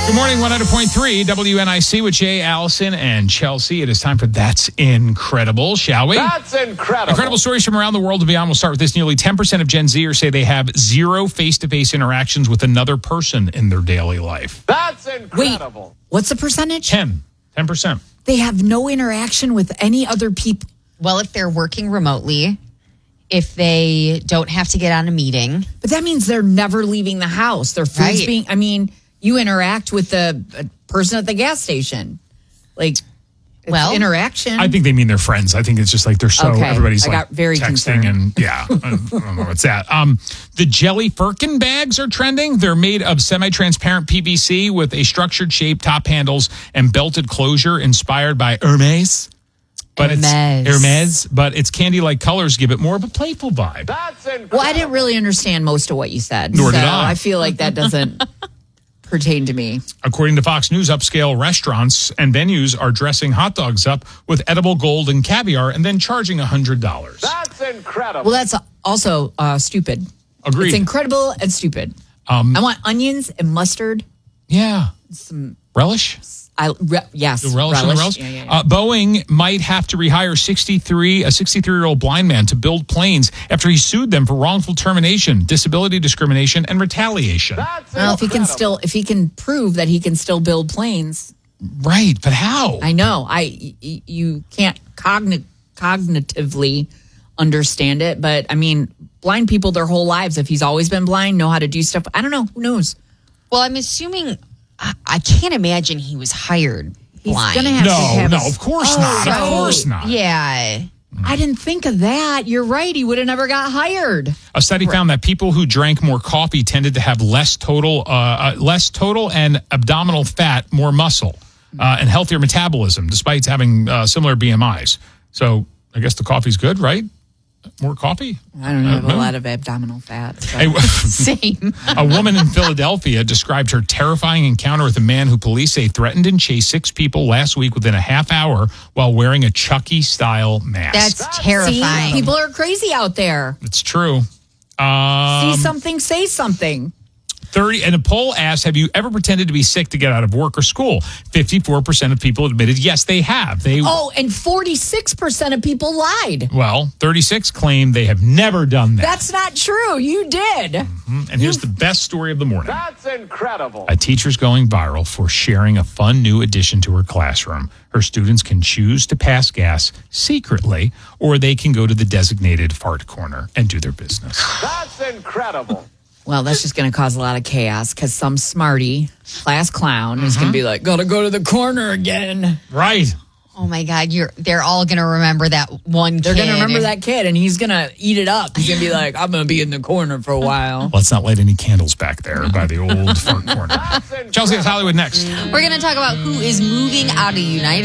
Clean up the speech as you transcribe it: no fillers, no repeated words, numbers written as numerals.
Good morning, 100.3 WNIC with Jay, Allison, and Chelsea. It is time for That's Incredible, shall we? That's incredible. Incredible stories from around the world and beyond. We'll start with this. Nearly 10% of Gen Zers say they have zero face-to-face interactions with another person in their daily life. That's incredible. Wait, what's the percentage? 10%. They have no interaction with any other people. Well, if they're working remotely, if they don't have to get on a meeting. But that means they're never leaving the house. Their food's Right. you interact with the person at the gas station. It's interaction. I think they mean they're friends. I think it's just like they're so, Okay. everybody's I got very texting concerned. and I don't know what's that. The Jelly Firkin bags are trending. They're made of semi-transparent PVC with a structured shape, top handles, and belted closure inspired by Hermes. But Hermes, but its candy-like colors give it more of a playful vibe. That's incredible. Well, I didn't really understand most of what you said. Nor did I. I feel like that doesn't pertain to me. According to Fox News, upscale restaurants and venues are dressing hot dogs up with edible gold and caviar and then charging $100. That's incredible. Well, that's also stupid. Agreed. It's incredible and stupid. I want onions and mustard. Yeah. Relish? Yes. The relish and the relish. Yeah. Boeing might have to rehire a 63-year-old blind man to build planes after he sued them for wrongful termination, disability discrimination, and retaliation. That's Well, incredible. if he can prove that he can still build planes, Right, but how? I know. You can't cognitively understand it, but I mean, blind people their whole lives, if he's always been blind, know how to do stuff. I don't know. Who knows? Well, I'm assuming, I can't imagine he was hired He's blind. gonna have to have No, of course not. right. Of course not. Yeah. I didn't think of that. You're right. He would have never got hired. A study found that people who drank more coffee tended to have less total and abdominal fat, more muscle, and healthier metabolism, despite having similar BMIs. So I guess the coffee's good, right? More coffee? I don't have a lot of abdominal fat. So. Same. A woman in Philadelphia described her terrifying encounter with a man who police say threatened and chased 6 people last week within a half hour while wearing a Chucky-style mask. That's terrifying. See, people are crazy out there. It's true. See something, say something. 30 and a poll asked, have you ever pretended to be sick to get out of work or school? 54% of people admitted yes, they have. And 46% of people lied. Well, 36 claim they have never done that. That's not true. You did. And here's the best story of the morning. That's incredible. A teacher's going viral for sharing a fun new addition to her classroom. Her students can choose to pass gas secretly, or they can go to the designated fart corner and do their business. That's incredible. Well, that's just going to cause a lot of chaos because some smarty class clown is going to be like, gotta go to the corner again. Right. Oh my God, they're all going to remember that one kid. They're going to remember that kid and he's going to eat it up. He's going to be like, I'm going to be in the corner for a while. Let's not light any candles back there by the old fart corner. Chelsea, it's Hollywood next. We're going to talk about who is moving out of the United